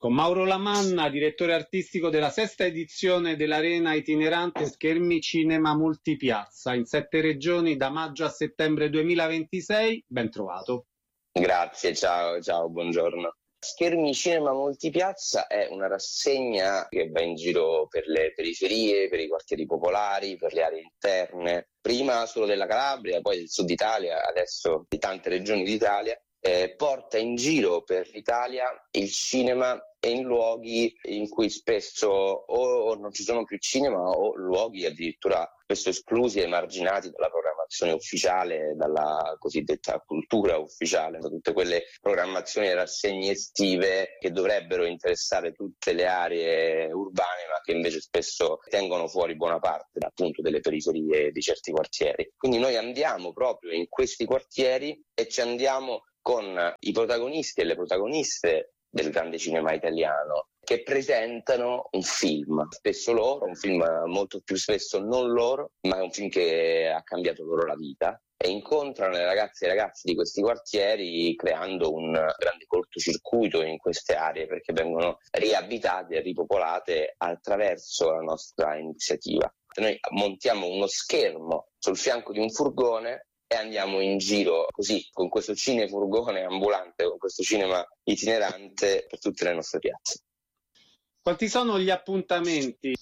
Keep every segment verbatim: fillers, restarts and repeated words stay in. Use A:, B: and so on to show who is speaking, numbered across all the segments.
A: Con Mauro Lamanna, direttore artistico della sesta edizione dell'Arena itinerante Schermi Cinema Multipiazza in sette regioni da maggio a settembre duemilaventisei. Ben trovato.
B: Grazie, ciao, ciao, buongiorno. Schermi Cinema Multipiazza è una rassegna che va in giro per le periferie, per i quartieri popolari, per le aree interne, prima solo della Calabria, poi del sud Italia, adesso di tante regioni d'Italia. Eh, porta in giro per l'Italia il cinema e in luoghi in cui spesso o non ci sono più cinema o luoghi addirittura spesso esclusi e emarginati dalla programmazione ufficiale, dalla cosiddetta cultura ufficiale, da tutte quelle programmazioni e rassegne estive che dovrebbero interessare tutte le aree urbane ma che invece spesso tengono fuori buona parte appunto delle periferie di certi quartieri. Quindi noi andiamo proprio in questi quartieri e ci andiamo con i protagonisti e le protagoniste del grande cinema italiano che presentano un film, spesso loro, un film molto più spesso non loro, ma è un film che ha cambiato loro la vita, e incontrano le ragazze e i ragazzi di questi quartieri creando un grande cortocircuito in queste aree perché vengono riabitate e ripopolate attraverso la nostra iniziativa. Noi montiamo uno schermo sul fianco di un furgone e andiamo in giro così, con questo cinefurgone ambulante, con questo cinema itinerante per tutte le nostre piazze.
A: Quanti sono gli appuntamenti?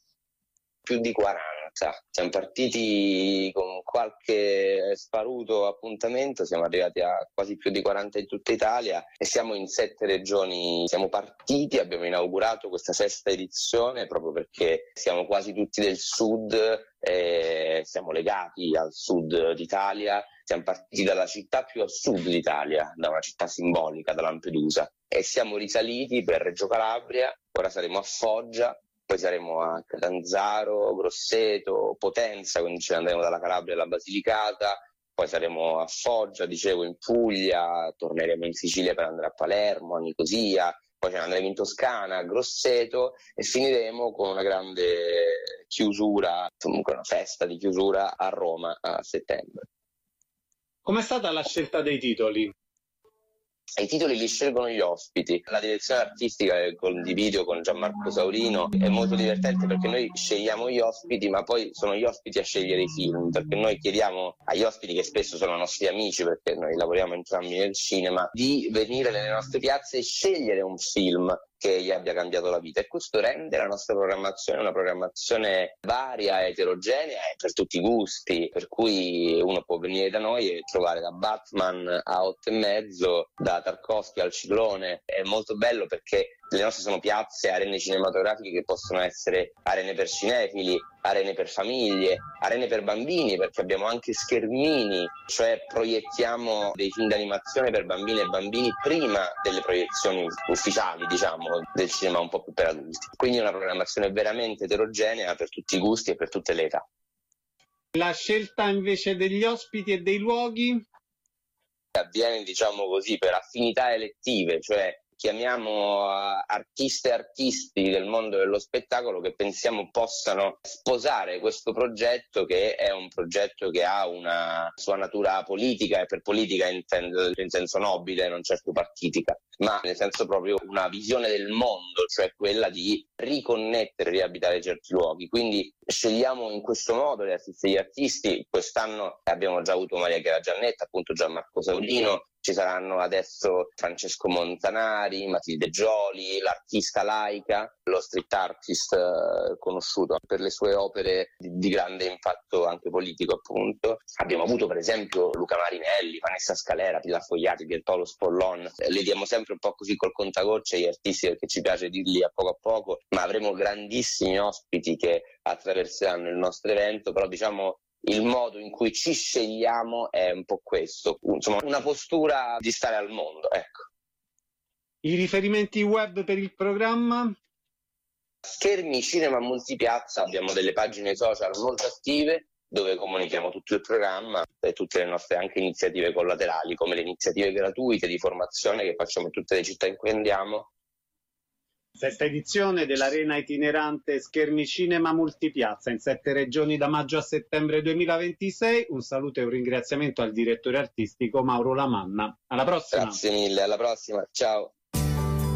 B: Più di quaranta. Siamo partiti con qualche sparuto appuntamento, siamo arrivati a quasi più di quaranta in tutta Italia e siamo in sette regioni. Siamo partiti, abbiamo inaugurato questa sesta edizione proprio perché siamo quasi tutti del sud, e siamo legati al sud d'Italia. Siamo partiti dalla città più a sud d'Italia, da una città simbolica, da Lampedusa, e siamo risaliti per Reggio Calabria, ora saremo a Foggia, poi saremo a Catanzaro, Grosseto, Potenza, quindi ce ne andremo dalla Calabria alla Basilicata, poi saremo a Foggia, dicevo, in Puglia, torneremo in Sicilia per andare a Palermo, a Nicosia, poi ce ne andremo in Toscana, a Grosseto, e finiremo con una grande chiusura, comunque una festa di chiusura a Roma a settembre.
A: Com'è stata la scelta dei titoli?
B: I titoli li scelgono gli ospiti. La direzione artistica che condivido con Gianmarco Saurino è molto divertente perché noi scegliamo gli ospiti, ma poi sono gli ospiti a scegliere i film, perché noi chiediamo agli ospiti, che spesso sono nostri amici perché noi lavoriamo entrambi nel cinema, di venire nelle nostre piazze e scegliere un film che gli abbia cambiato la vita, e questo rende la nostra programmazione una programmazione varia, eterogenea e per tutti i gusti, per cui uno può venire da noi e trovare da Batman a Otto e mezzo, da Tarkovsky al Ciclone. È molto bello perché le nostre sono piazze, arene cinematografiche che possono essere arene per cinefili, arene per famiglie, arene per bambini, perché abbiamo anche schermini, cioè proiettiamo dei film d'animazione per bambine e bambini prima delle proiezioni ufficiali, diciamo, del cinema un po' più per adulti. Quindi è una programmazione veramente eterogenea per tutti i gusti e per tutte le età.
A: La scelta invece degli ospiti e dei luoghi?
B: Avviene, diciamo così, per affinità elettive, cioè chiamiamo uh, artiste e artisti del mondo dello spettacolo che pensiamo possano sposare questo progetto, che è un progetto che ha una sua natura politica, e per politica intendo in senso nobile, non certo partitica, ma nel senso proprio una visione del mondo, cioè quella di riconnettere, riabitare certi luoghi. Quindi scegliamo in questo modo le artiste e gli artisti. Quest'anno abbiamo già avuto Maria Chiara Giannetta, appunto Gianmarco Saurino, ci saranno adesso Francesco Montanari, Matilde Gioli, l'artista Laika, lo street artist eh, conosciuto per le sue opere di, di grande impatto anche politico, appunto. Abbiamo avuto per esempio Luca Marinelli, Vanessa Scalera, Pilar Fogliati, Pierpaolo Spollon. Eh, li diamo sempre un po' così col contagocce agli artisti perché ci piace dirli a poco a poco, ma avremo grandissimi ospiti che attraverseranno il nostro evento, però diciamo il modo in cui ci scegliamo è un po' questo, insomma una postura di stare al mondo, ecco.
A: I riferimenti web per il programma?
B: Schermi Cinema Multipiazza, abbiamo delle pagine social molto attive dove comunichiamo tutto il programma e tutte le nostre anche iniziative collaterali, come le iniziative gratuite di formazione che facciamo in tutte le città in cui andiamo.
A: Sesta edizione dell'Arena itinerante Schermi Cinema Multipiazza in sette regioni da maggio a settembre duemilaventisei. Un saluto e un ringraziamento al direttore artistico Mauro Lamanna. Alla prossima.
B: Grazie mille, alla prossima, ciao.